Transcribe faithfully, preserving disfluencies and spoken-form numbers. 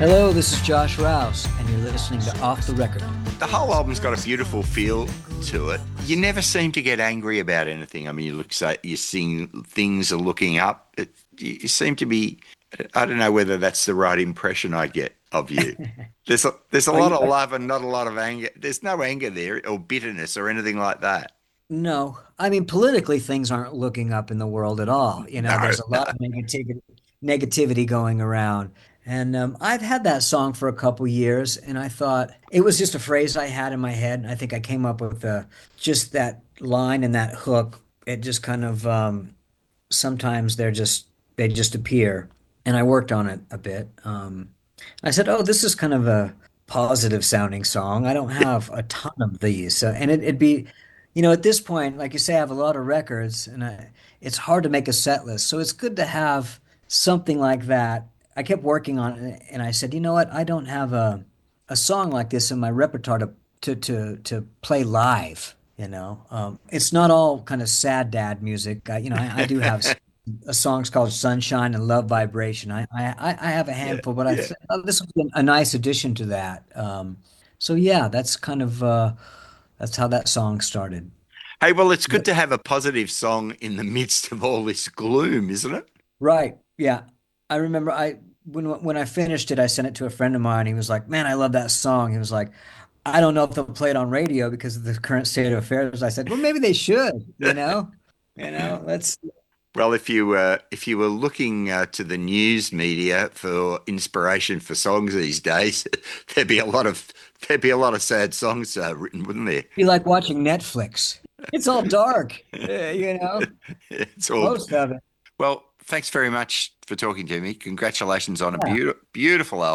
Hello, this is Josh Rouse, and you're listening to Off the Record. The whole album's got a beautiful feel to it. You never seem to get angry about anything. I mean, you look, so you sing, things are looking up. It, you seem to be. I don't know whether that's the right impression I get of you. There's a, there's a Are lot you, of are, love and not a lot of anger. There's no anger there or bitterness or anything like that. no, I mean, politically, things aren't looking up in the world at all. You know, No, there's a no. lot of negativity, negativity going around. And um, I've had that song for a couple years, and I thought it was just a phrase I had in my head. And I think I came up with uh, just that line and that hook. It just kind of um, sometimes they're just they just appear, and I worked on it a bit. Um, I said, "Oh, this is kind of a positive sounding song. I don't have a ton of these, so, and it, it'd be, you know, at this point, like you say, I have a lot of records, and I, it's hard to make a set list. So it's good to have something like that. I kept working on it, and I said, you know what? I don't have a a song like this in my repertoire to to to to play live. You know, um, it's not all kind of sad dad music. I, you know, I, I do have a songs called Sunshine and Love Vibration. I I, I have a Yeah, handful, but I yeah. th oh, this would be a nice addition to that. Um, so yeah, that's kind of uh, that's how that song started. Hey, well, it's good But to have a positive song in the midst of all this gloom, isn't it? right, yeah, I remember I when when I finished it, I sent it to a friend of mine. He was like, "Man, I love that song." He was like, "I don't know if they'll play it on radio because of the current state of affairs." I said, "Well, maybe they should. You know, you know, let's." Well, if you uh, if you were looking uh, to the news media for inspiration for songs these days, there'd be a lot of there'd be a lot of sad songs uh, written, wouldn't there? Be like watching Netflix. It's all dark, uh, you know, It's all most of it. well. Thanks very much for talking to me. Congratulations on a Yeah. beautiful beautiful album.